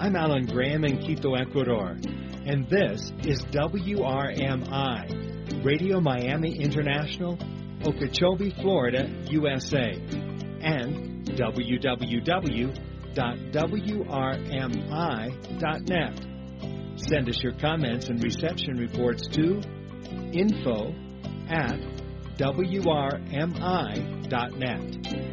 I'm Alan Graham in Quito, Ecuador, and this is WRMI, Radio Miami International, Okeechobee, Florida, USA, and www.wrmi.net. Send us your comments and reception reports to info@wrmi.net.